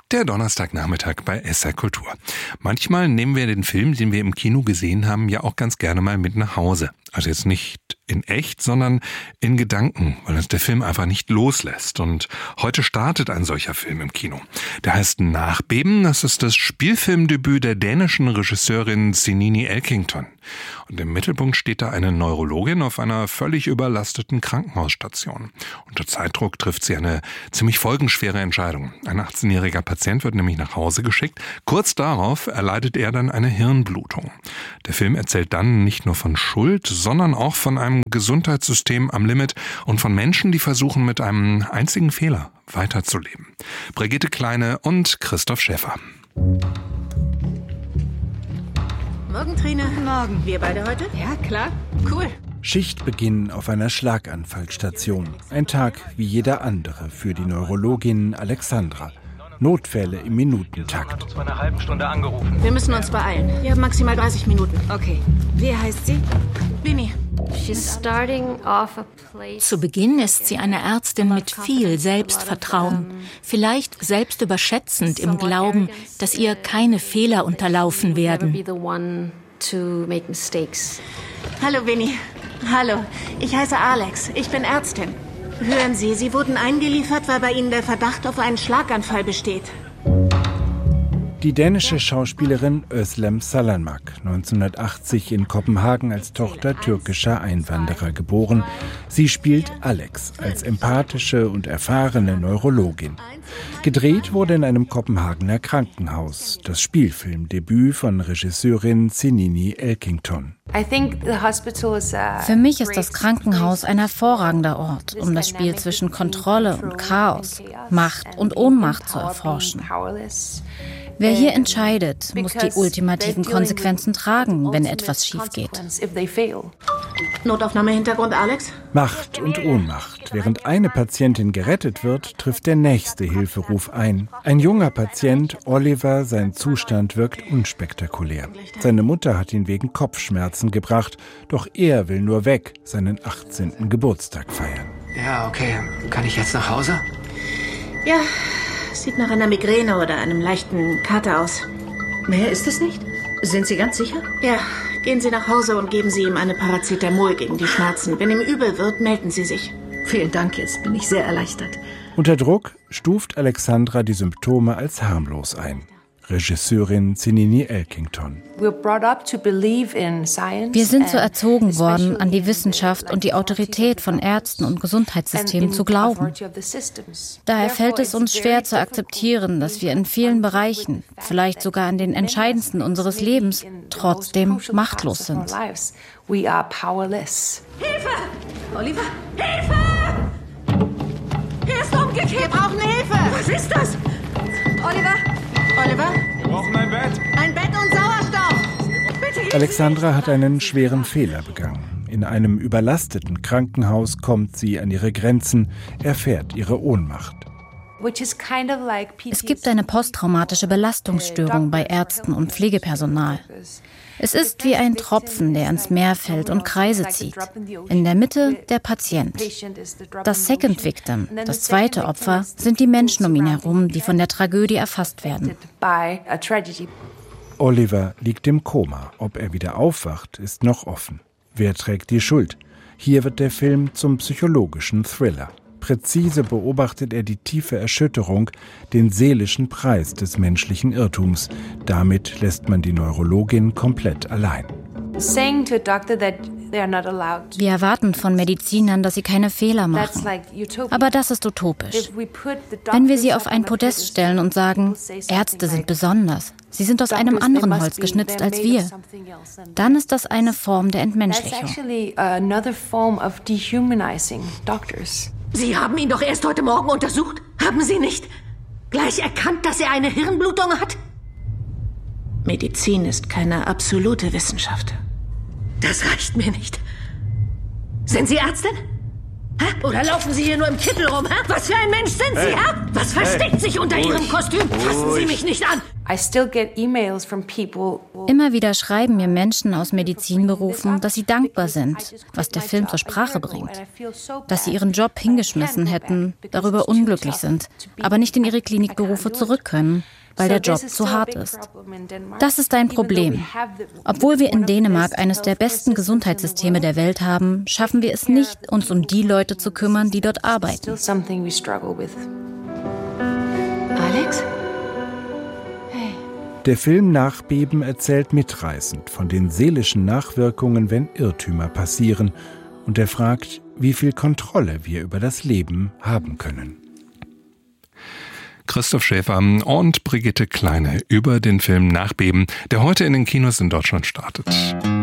Der Donnerstagnachmittag bei SR Kultur. Manchmal nehmen wir den Film, den wir im Kino gesehen haben, ja auch ganz gerne mal mit nach Hause. Also jetzt nicht in echt, sondern in Gedanken, weil uns der Film einfach nicht loslässt. Und heute startet ein solcher Film im Kino. Der heißt Nachbeben. Das ist das Spielfilmdebüt der dänischen Regisseurin Sinéad Elkington. Und im Mittelpunkt steht da eine Neurologin auf einer völlig überlasteten Krankenhausstation. Unter Zeitdruck trifft sie eine ziemlich folgenschwere Entscheidung. Ein 18-jähriger Patient wird nämlich nach Hause geschickt. Kurz darauf erleidet er dann eine Hirnblutung. Der Film erzählt dann nicht nur von Schuld, sondern auch von einem Gesundheitssystem am Limit und von Menschen, die versuchen, mit einem einzigen Fehler weiterzuleben. Brigitte Kleine und Christoph Schäffer. Morgen, Trine. Morgen. Wir beide heute? Ja, klar. Cool. Schichtbeginn auf einer Schlaganfallstation. Ein Tag wie jeder andere für die Neurologin Alexandra. Notfälle im Minutentakt. Uns vor einer halben Stunde angerufen. Wir müssen uns beeilen. Wir haben maximal 30 Minuten. Okay. Wie heißt sie? Winnie. Zu Beginn ist sie eine Ärztin mit viel Selbstvertrauen, vielleicht selbst überschätzend im Glauben, dass ihr keine Fehler unterlaufen werden. Hallo Winnie. Hallo, ich heiße Alex. Ich bin Ärztin. Hören Sie, Sie wurden eingeliefert, weil bei Ihnen der Verdacht auf einen Schlaganfall besteht. Die dänische Schauspielerin Özlem Salanmak, 1980 in Kopenhagen als Tochter türkischer Einwanderer geboren. Sie spielt Alex als empathische und erfahrene Neurologin. Gedreht wurde in einem Kopenhagener Krankenhaus, das Spielfilmdebüt von Regisseurin Sinéad Elkington. Für mich ist das Krankenhaus ein hervorragender Ort, um das Spiel zwischen Kontrolle und Chaos, Macht und Ohnmacht zu erforschen. Wer hier entscheidet, muss die ultimativen Konsequenzen tragen, wenn etwas schief geht. Notaufnahmehintergrund, Alex? Macht und Ohnmacht. Während eine Patientin gerettet wird, trifft der nächste Hilferuf ein. Ein junger Patient, Oliver, sein Zustand wirkt unspektakulär. Seine Mutter hat ihn wegen Kopfschmerzen gebracht, doch er will nur weg, seinen 18. Geburtstag feiern. Ja, okay. Kann ich jetzt nach Hause? Ja, sieht nach einer Migräne oder einem leichten Kater aus. Mehr ist es nicht? Sind Sie ganz sicher? Ja, gehen Sie nach Hause und geben Sie ihm eine Paracetamol gegen die Schmerzen. Wenn ihm übel wird, melden Sie sich. Vielen Dank, jetzt bin ich sehr erleichtert. Unter Druck stuft Alexandra die Symptome als harmlos ein. Regisseurin Sinéad Elkington. Wir sind so erzogen worden, an die Wissenschaft und die Autorität von Ärzten und Gesundheitssystemen zu glauben. Daher fällt es uns schwer zu akzeptieren, dass wir in vielen Bereichen, vielleicht sogar in den entscheidendsten unseres Lebens, trotzdem machtlos sind. Hilfe! Oliver! Hilfe! Er ist umgekehrt! Wir brauchen Hilfe! Was ist das? Oliver! Oliver? Wir brauchen ein Bett. Ein Bett und Sauerstoff! Bitte! Alexandra hat einen schweren Fehler begangen. In einem überlasteten Krankenhaus kommt sie an ihre Grenzen, erfährt ihre Ohnmacht. Es gibt eine posttraumatische Belastungsstörung bei Ärzten und Pflegepersonal. Es ist wie ein Tropfen, der ins Meer fällt und Kreise zieht. In der Mitte der Patient. Das Second Victim, das zweite Opfer, sind die Menschen um ihn herum, die von der Tragödie erfasst werden. Oliver liegt im Koma. Ob er wieder aufwacht, ist noch offen. Wer trägt die Schuld? Hier wird der Film zum psychologischen Thriller. Präzise beobachtet er die tiefe Erschütterung, den seelischen Preis des menschlichen Irrtums. Damit lässt man die Neurologin komplett allein. Wir erwarten von Medizinern, dass sie keine Fehler machen. Aber das ist utopisch. Wenn wir sie auf ein Podest stellen und sagen, Ärzte sind besonders, sie sind aus einem anderen Holz geschnitzt als wir, dann ist das eine Form der Entmenschlichung. Sie haben ihn doch erst heute Morgen untersucht? Haben Sie nicht gleich erkannt, dass er eine Hirnblutung hat? Medizin ist keine absolute Wissenschaft. Das reicht mir nicht. Sind Sie Ärztin? Oder laufen Sie hier nur im Kittel rum? Was für ein Mensch sind Sie? Was versteckt sich unter Ihrem Kostüm? Fassen Sie mich nicht an! Immer wieder schreiben mir Menschen aus Medizinberufen, dass sie dankbar sind, was der Film zur Sprache bringt. Dass sie ihren Job hingeschmissen hätten, darüber unglücklich sind, aber nicht in ihre Klinikberufe zurück können, weil der Job zu hart ist. Das ist ein Problem. Obwohl wir in Dänemark eines der besten Gesundheitssysteme der Welt haben, schaffen wir es nicht, uns um die Leute zu kümmern, die dort arbeiten. Alex? Der Film Nachbeben erzählt mitreißend von den seelischen Nachwirkungen, wenn Irrtümer passieren. Und er fragt, wie viel Kontrolle wir über das Leben haben können. Christoph Schäfer und Brigitte Kleine über den Film Nachbeben, der heute in den Kinos in Deutschland startet.